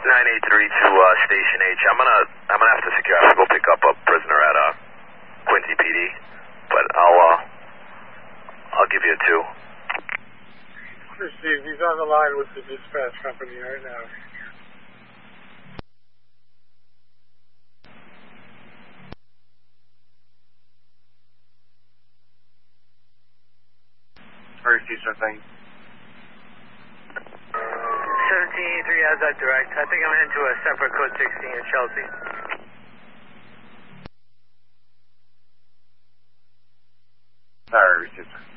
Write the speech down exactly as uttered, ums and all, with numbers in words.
nine eight three to uh, Station H. I'm gonna I'm gonna have to secure. I have to go pick up a prisoner at uh, Quincy P D, but I'll uh, I'll give you a two. Steve, he's on the line with the dispatch company right now. First, you sure thing. seventeen eighty-three has that direct. I think I'm heading to a separate code sixteen in Chelsea. Sorry, Receiver.